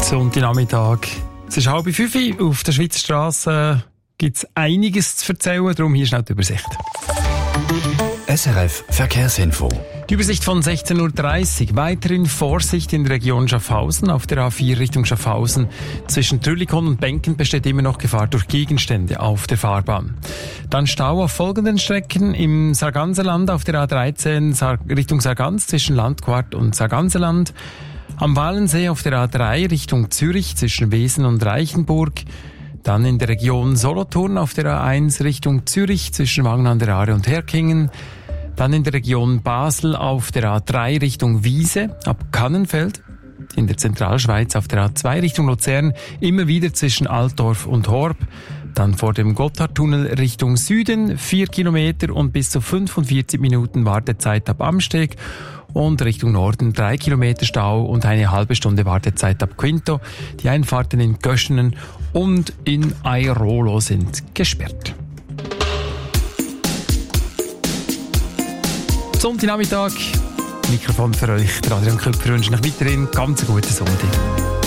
Sonntagnachmittag. Es ist 4:30. Auf der Schweizer Straße gibt es einiges zu erzählen, darum hier schnell die Übersicht. SRF Verkehrsinfo. Die Übersicht von 16.30 Uhr. Weiterhin Vorsicht in der Region Schaffhausen. Auf der A4 Richtung Schaffhausen zwischen Trüllikon und Benken besteht immer noch Gefahr durch Gegenstände auf der Fahrbahn. Dann Stau auf folgenden Strecken. Im Sarganserland auf der A13 Richtung Sargans zwischen Landquart und Sarganserland. Am Walensee auf der A3 Richtung Zürich zwischen Wesen und Reichenburg. Dann in der Region Solothurn auf der A1 Richtung Zürich zwischen Wangen an der Aare und Herkingen. Dann in der Region Basel auf der A3 Richtung Wiese ab Kannenfeld. In der Zentralschweiz auf der A2 Richtung Luzern immer wieder zwischen Altdorf und Horb. Dann vor dem Gotthardtunnel Richtung Süden 4 Kilometer und bis zu 45 Minuten Wartezeit ab Amsteg. Und Richtung Norden 3 Kilometer Stau und eine halbe Stunde Wartezeit ab Quinto. Die Einfahrten in Göschenen und in Airolo sind gesperrt. Sonntagnachmittag, Mikrofon für euch, der Adrian Köpfer, wünsche euch weiterhin ganz einen guten Sonntag.